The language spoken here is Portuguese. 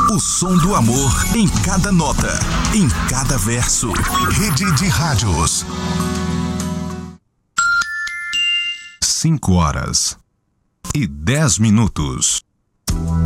O som do amor em cada nota, em cada verso. Rede de Rádios. 5 horas e 10 minutos.